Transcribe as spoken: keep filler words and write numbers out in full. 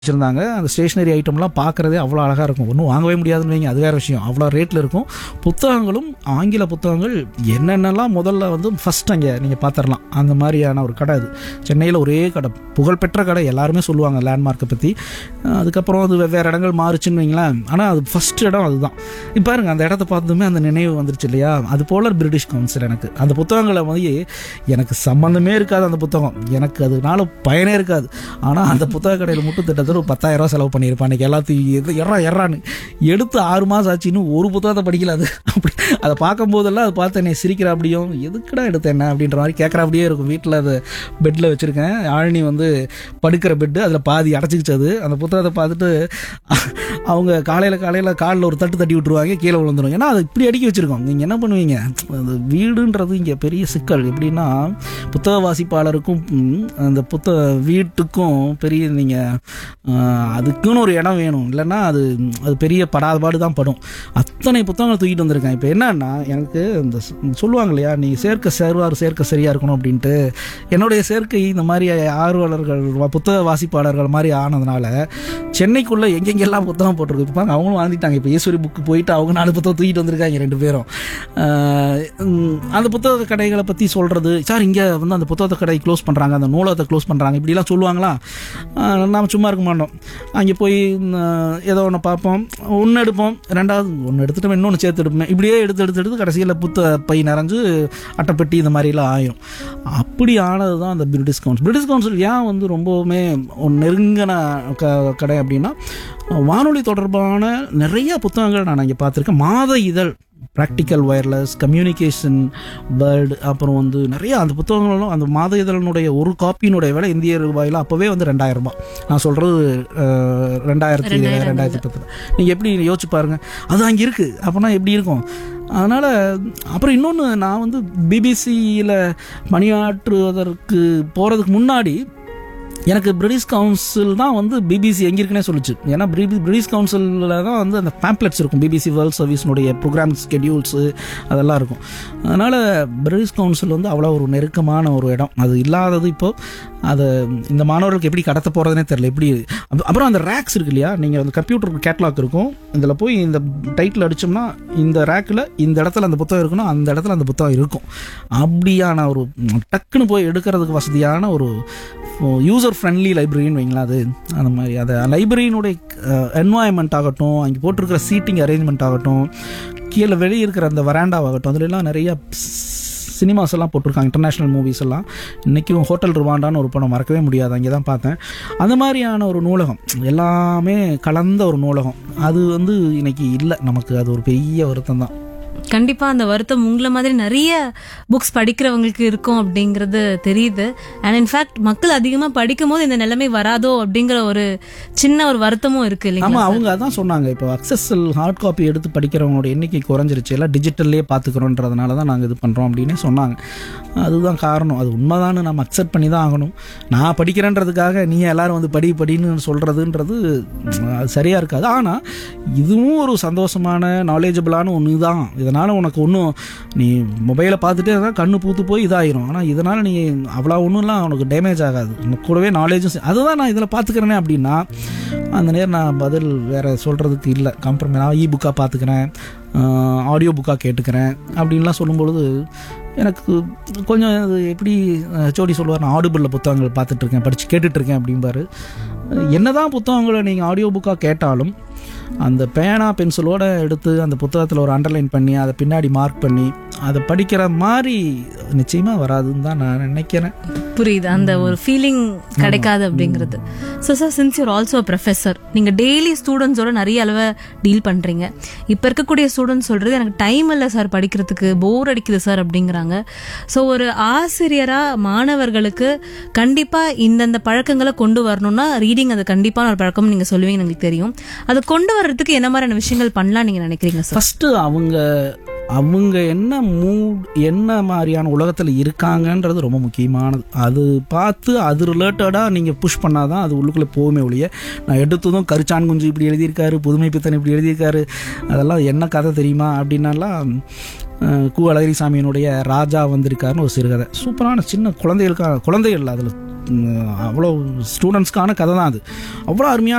வச்சுருந்தாங்க. அந்த ஸ்டேஷ்னரி ஐட்டம்லாம் பார்க்குறதே அவ்வளோ அழகாக இருக்கும். ஒன்றும் வாங்கவே முடியாதுன்னு வைங்க, அது வேறு விஷயம். அவ்வளோ ரேட்டில் இருக்கும். புத்தகங்களும் ஆங்கில புத்தகங்கள் என்னென்னலாம் முதல்ல வந்து ஃபஸ்ட் அங்கே நீங்கள் பார்த்துடலாம். அந்த மாதிரியான ஒரு கடை அது. சென்னையில் ஒரே கடை, புகழ்பெற்ற கடை, எல்லாருமே சொல்லுவாங்க லேண்ட்மார்க்கை பற்றி. அதுக்கப்புறம் அது வெவ்வேறு இடங்கள் மாறுச்சுன்னு வைங்களேன். ஆனால் அது ஃபஸ்ட் இடம் அதுதான். இப்போ பாருங்க, அந்த இடத்த பார்த்ததுமே அந்த நினைவு வந்துருச்சு இல்லையா? அது போல் பிரிட்டிஷ் கவுன்சில். எனக்கு அந்த புத்தகங்களை வந்து எனக்கு சம்மந்தமே இருக்காது. அந்த புத்தகம் எனக்கு அதனால பயனே இருக்காது. ஆனால் அந்த புத்தக கடையில் மட்டும் திட்டத்தட்ட ஒரு பத்தாயிரம் ரூபா செலவு பண்ணியிருப்பான். அன்றைக்கி எல்லாத்தையும் எறா எறான்னு எடுத்து ஆறு மாதம் ஆச்சுன்னு ஒரு புத்தகத்தை படிக்கல. அது அப்படி அதை பார்க்கும்போதெல்லாம் அதை பார்த்து என்னை சிரிக்கிற அப்படியும், எதுக்குடா எடுத்தேன் என்ன அப்படின்ற மாதிரி கேட்குற அப்படியே இருக்கும். வீட்டில் அதை பெட்டில் வச்சுருக்கேன். ஆழினி வந்து படுக்கிற பெட்டு, அதில் பாதி அடைச்சிக்கிச்சு. அது அந்த புத்தகத்தை பார்த்துட்டு அவங்க காலையில் காலையில் காலில் ஒரு தட்டு தட்டி விட்டுருவாங்க, கீழே விழுந்துடும். ஏன்னா அது இப்படி அடுக்கி வச்சுருக்கோம். நீங்கள் என்ன பண்ணுவீங்க? அது வீடுன்றது இங்கே பெரிய சிக்கல். எப்படின்னா புத்தக வாசிப்பாளருக்கும் அந்த புத்தக வீட்டுக்கும் பெரிய நீங்கள் அதுக்குன்னு ஒரு இடம் வேணும். இல்லைன்னா அது அது பெரிய படாதபாடு தான் படும். அத்தனை புத்தகங்கள் தூக்கிட்டு வந்திருக்கேன். இப்போ என்னன்னா, எனக்கு இந்த சொல்லுவாங்க இல்லையா, நீ சேர்க்க சேர்வார் சேர்க்க சரியாக இருக்கணும் அப்படின்ட்டு. என்னுடைய சேர்க்கை இந்த மாதிரி ஆர்வலர்கள் புத்தக வாசிப்பாளர்கள் மாதிரி ஆனதுனால சென்னைக்குள்ளே எங்கெங்கெல்லாம் புத்தகம் போட்டிருக்கு இருப்பாங்க. அவங்களும் வாழ்ந்துட்டாங்க. இப்போ ஈஸ்வரி புக்கு போயிட்டு அவங்க நாலு புத்தகம் தூக்கிட்டு வந்திருக்காங்க ரெண்டு பேரும். அந்த புத்தக கடைகளை பற்றி சொல்கிறது, சார் இங்கே வந்து அந்த புத்தக கடை க்ளோஸ் பண்ணுறாங்க, அந்த நூலகத்தை க்ளோஸ் பண்ணுறாங்க, இப்படிலாம் சொல்லுவாங்களா? நாம் சும்மா இருக்க மாட்டோம். அங்கே போய் ஏதோ ஒன்று பார்ப்போம், ஒன்று எடுப்போம், ரெண்டாவது ஒன்று எடுத்துகிட்டு இன்னொன்று சேர்த்து எடுப்போம். இப்படியே எடுத்து எடுத்து எடுத்து கடைசியில் புத்த பை நிறைஞ்சு அட்டைப்பெட்டி இந்த மாதிரிலாம் ஆயிரும். அப்படி ஆனது தான் அந்த பிரிட்டிஷ் கவுன்சில். பிரிட்டிஷ் கவுன்சில் ஏன் வந்து ரொம்பவுமே நெருங்கின க கடை அப்படின்னா, வானொலி தொடர்பான நிறைய புத்தகங்கள் நான் இங்கே பார்த்துருக்கேன். மாத இதழ், ப்ராக்டிக்கல் வயர்லெஸ், கம்யூனிகேஷன் வேர்ல்டு, அப்புறம் வந்து நிறைய அந்த புத்தகங்களும் அந்த மாத இதழனுடைய ஒரு காப்பியினுடைய விலை இந்திய ரூபாயில் அப்போவே வந்து ரெண்டாயிரம் ரூபாய். நான் சொல்கிறது ரெண்டாயிரத்தி ரெண்டாயிரத்தி பத்தில். நீங்கள் எப்படி யோசிச்சு பாருங்கள், அது அங்கே இருக்குது. அப்போனா எப்படி இருக்கும்? அதனால் அப்புறம் இன்னொன்று, நான் வந்து பிபிசியில் பணியாற்றுவதற்கு போகிறதுக்கு முன்னாடி எனக்கு பிரிட்டிஷ் கவுன்சில் தான் வந்து பிபிசி எங்கே இருக்குன்னே சொல்லிச்சு. ஏன்னா பிரி பிரிட்டிஷ் கவுன்சிலில் தான் வந்து அந்த பேம்ப்ளெட்ஸ் இருக்கும், பிபிசி வேர்ல்ட் சர்வீஸ்னுடைய ப்ரோக்ராம் ஸ்கெடியூல்ஸு அதெல்லாம் இருக்கும். அதனால் பிரிட்டிஷ் கவுன்சில் வந்து அவ்வளோ ஒரு நெருக்கமான ஒரு இடம். அது இல்லாதது இப்போது அதை இந்த மாணவர்களுக்கு எப்படி கடத்த போகிறதுனே தெரியல. எப்படி அப்புறம் அந்த ரேக்ஸ் இருக்கு இல்லையா, நீங்கள் அந்த கம்ப்யூட்டருக்கு கேட்லாக் இருக்கும், இதில் போய் இந்த டைட்டில் அடித்தோம்னா இந்த ரேக்கில் இந்த இடத்துல அந்த புத்தகம் இருக்கணும், அந்த இடத்துல அந்த புத்தகம் இருக்கும். அப்படியான ஒரு டக்குன்னு போய் எடுக்கிறதுக்கு வசதியான ஒரு யூசர் ஃப்ரெண்ட்லி லைப்ரரின்னு வைங்களா. அது அந்த மாதிரி அதை லைப்ரரியினுடைய என்வாயன்மெண்ட் ஆகட்டும், அங்கே போட்டிருக்கிற சீட்டிங் அரேஞ்ச்மெண்ட் ஆகட்டும், கீழே வெளியே இருக்கிற அந்த வராண்டாவாகட்டும், அதுலலாம் நிறையா சினிமாஸ் எல்லாம் போட்டிருக்காங்க, இன்டர்நேஷ்னல் மூவிஸ் எல்லாம். இன்றைக்கும் ஹோட்டல் ருவாண்டான்னு ஒரு படம் மறக்கவே முடியாது, அங்கே தான் பார்த்தேன். அந்த மாதிரியான ஒரு நூலகம், எல்லாமே கலந்த ஒரு நூலகம், அது வந்து இன்னைக்கு இல்லை நமக்கு. அது ஒரு பெரிய வருத்தம் தான். கண்டிப்பா அந்த வருத்தம் உங்களை மாதிரி நிறைய புக்ஸ் படிக்கிறவங்களுக்கு இருக்கும் அப்படிங்கிறது தெரியுது. அண்ட் இன்ஃபேக்ட் மக்கள் அதிகமா படிக்கும் போது இந்த நிலைமை வராதோ அப்படிங்கிற ஒரு சின்ன ஒரு வருத்தமும் இருக்கு இல்லையா? ஆமா, அவங்க அதான் சொன்னாங்க, இப்போ அக்சஸல் ஹார்ட் காப்பி எடுத்து படிக்கிறவங்களோட எண்ணிக்கை குறைஞ்சிருச்சு, எல்லாம் டிஜிட்டல்லே பார்த்துக்கிறோன்றதுனால தான் நாங்கள் இது பண்ணுறோம் அப்படின்னு சொன்னாங்க. அதுதான் காரணம். அது உண்மைதான்னு நம்ம அக்செப்ட் பண்ணி தான் ஆகணும். நான் படிக்கிறேன்றதுக்காக நீ எல்லாரும் வந்து படி படின்னு சொல்கிறதுன்றது அது சரியாக இருக்காது. ஆனால் இதுவும் ஒரு சந்தோஷமான நாலேஜபிளான ஒன்று தான். இதனால் உனக்கு ஒன்றும் நீ மொபைலை பார்த்துட்டே இருந்தால் கண்ணு பூத்து போய் இதாகிரும். ஆனால் இதனால் நீ அவ்வளோ ஒன்றும்லாம் உனக்கு டேமேஜ் ஆகாது. உனக்கு கூடவே நாலேஜும். அதுதான் நான் இதில் பார்த்துக்கிறேனே அப்படின்னா அந்த நேரம் நான் பதில் வேறு சொல்கிறதுக்கு இல்லை. கம்ப்ரமைஸ், நான் இ புக்காக பார்த்துக்கிறேன், ஆடியோ புக்காக கேட்டுக்கிறேன் அப்படின்லாம் சொல்லும்பொழுது எனக்கு கொஞ்சம் அது எப்படி சோடி சொல்லுவார், நான் ஆடியோபிளில் புத்தகங்கள் பார்த்துட்ருக்கேன், படித்து கேட்டுட்ருக்கேன் அப்படிம்பாரு. என்ன தான் புத்தகங்களை நீங்கள் ஆடியோ புக்காக கேட்டாலும் அந்த பேனா பென்சிலோடு எடுத்து அந்த புத்தகத்தில் ஒரு அண்டர்லைன் பண்ணி அதை பின்னாடி மார்க் பண்ணி அதை படிக்கிற மாதிரி நிச்சயமாக வராதுன்னு தான் நான் நினைக்கிறேன். புரியுது, அந்த ஒரு ஃபீலிங் கிடைக்காது அப்படிங்கிறது. So sir, since your also a professor, நீங்கள் டெய்லி ஸ்டூடெண்ட்ஸோட நிறைய அளவை டீல் பண்ணுறீங்க. இப்போ இருக்கக்கூடிய ஸ்டூடெண்ட்ஸ் சொல்கிறது, எனக்கு டைம் இல்லை சார் படிக்கிறதுக்கு, போர் அடிக்குது சார் அப்படிங்கிறாங்க. ஸோ ஒரு ஆசிரியராக மாணவர்களுக்கு கண்டிப்பாக இந்தந்த பழக்கங்களை கொண்டு வரணும்னா ரீடிங் அது கண்டிப்பான ஒரு பழக்கம் நீங்கள் சொல்லுவீங்கன்னு எங்களுக்கு தெரியும். அதை கொண்டு வர்றதுக்கு என்ன மாதிரியான விஷயங்கள் பண்ணலாம் நீங்கள் நினைக்கிறீங்க சார்? ஃபஸ்ட்டு அவங்க அவங்க என்ன மூட், என்ன மாதிரியான உலகத்தில் இருக்காங்கன்றது ரொம்ப முக்கியமானது. அது பார்த்து அது ரிலேட்டடாக நீங்கள் புஷ் பண்ணாதான் அது உள்ளுக்குள்ளே போகுமே ஒழிய, நான் எடுத்ததும் கரிச்சான் குஞ்சு இப்படி எழுதியிருக்காரு, புதுமை பித்தன் இப்படி எழுதியிருக்காரு, அதெல்லாம் என்ன கதை தெரியுமா அப்படின்னாலாம் கு அழகிரிசாமியினுடைய ராஜா வந்திருக்காருன்னு ஒரு சிறுகதை, சூப்பரான சின்ன குழந்தைகளுக்காக, குழந்தைகள் அதில் அவ்வளோ ஸ்டூடெண்ட்ஸ்க்கான கதை தான் அது. அவ்வளோ அருமையான